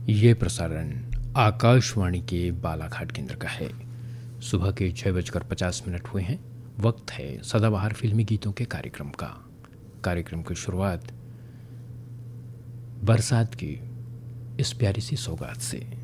ये प्रसारण आकाशवाणी के बालाघाट केंद्र का है। सुबह के 6:50 हुए हैं। वक्त है सदाबहार फिल्मी गीतों के कार्यक्रम का। कार्यक्रम की शुरुआत बरसात की इस प्यारी सी सौगात से।